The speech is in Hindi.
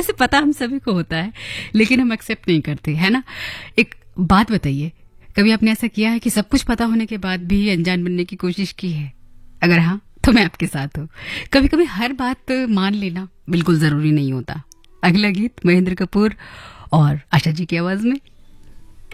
वैसे पता हम सभी को होता है, लेकिन हम एक्सेप्ट नहीं करते, है ना? एक बात बताइए, कभी आपने ऐसा किया है कि सब कुछ पता होने के बाद भी अनजान बनने की कोशिश की है? अगर हाँ, तो मैं आपके साथ हूँ। कभी कभी हर बात मान लेना बिल्कुल जरूरी नहीं होता। अगला गीत महेंद्र कपूर और आशा जी की आवाज में